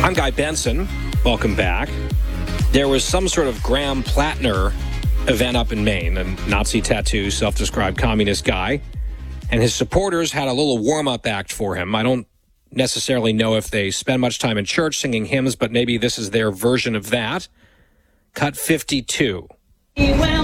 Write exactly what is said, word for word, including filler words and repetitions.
I'm Guy Benson. Welcome back. There was some sort of Graham Plattner event up in Maine, a Nazi tattoo, self-described communist guy, and his supporters had a little warm-up act for him. I don't necessarily know if they spend much time in church singing hymns, but maybe this is their version of that. Cut fifty-two. Well,